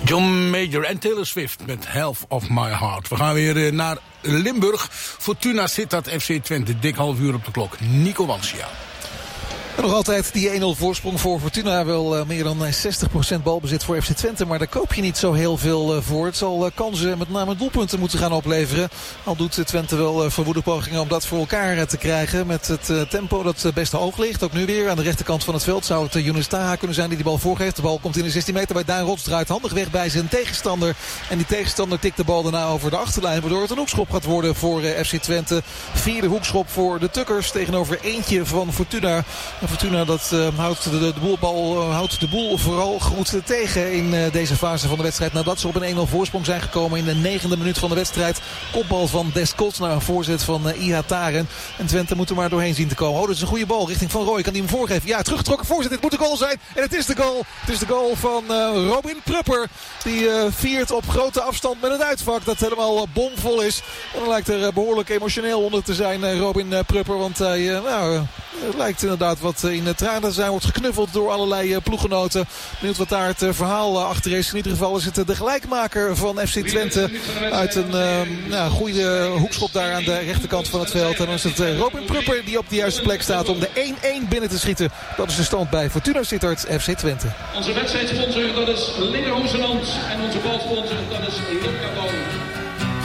John Major en Taylor Swift met Half of My Heart. We gaan weer naar Limburg. Fortuna Sittard FC Twente. Dik half uur op de klok. Nico Wansia. En nog altijd die 1-0 voorsprong voor Fortuna. Wel meer dan 60% balbezit voor FC Twente. Maar daar koop je niet zo heel veel voor. Het zal kansen, met name doelpunten, moeten gaan opleveren. Al doet Twente wel verwoede pogingen om dat voor elkaar te krijgen. Met het tempo dat best hoog ligt. Ook nu weer aan de rechterkant van het veld zou het Younes Taha kunnen zijn die bal voorgeeft. De bal komt in de 16 meter bij Daan Rots. Draait handig weg bij zijn tegenstander. En die tegenstander tikt de bal daarna over de achterlijn. Waardoor het een hoekschop gaat worden voor FC Twente. 4e hoekschop voor de Tukkers. Tegenover eentje van Fortuna. Fortuna dat houdt de boel vooral goed tegen in deze fase van de wedstrijd. Nadat ze op een 1-0 voorsprong zijn gekomen in de 9e minuut van de wedstrijd. Kopbal van Descos naar een voorzet van Ihataren. En Twente moet er maar doorheen zien te komen. Oh, dat is een goede bal richting Van Rooij. Kan hij hem voorgeven? Ja, teruggetrokken voorzet. Dit moet de goal zijn. En het is de goal. Het is de goal van Robin Prupper. Die viert op grote afstand met het uitvak dat helemaal bomvol is. En dan lijkt er behoorlijk emotioneel onder te zijn Robin Prupper. Want hij het lijkt inderdaad wat in de tranen zijn. Wordt geknuffeld door allerlei ploeggenoten. Benieuwd wat daar het verhaal achter is. In ieder geval is het de gelijkmaker van FC Twente. Uit een goede hoekschop daar aan de rechterkant van het veld. En dan is het Robin Prupper die op de juiste plek staat om de 1-1 binnen te schieten. Dat is de stand bij Fortuna Sittard FC Twente. Onze wedstrijdsponsor dat is Lingerhoesenland. En onze balsponsor dat is Limcabo.